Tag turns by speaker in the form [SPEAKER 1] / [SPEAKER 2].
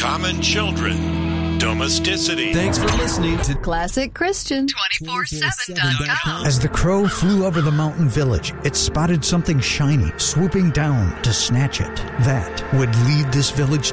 [SPEAKER 1] common children, domesticity.
[SPEAKER 2] Thanks for listening to
[SPEAKER 3] Classic Christian 247.com.
[SPEAKER 4] As the crow flew over the mountain village, it spotted something shiny swooping down to snatch it. That would lead this village